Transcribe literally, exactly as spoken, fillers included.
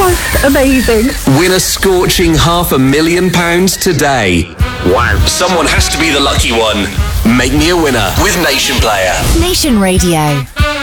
Just amazing. Win a scorching half a million pounds today. Wow. Someone has to be the lucky one. Make me a winner with Nation Player. Nation Radio.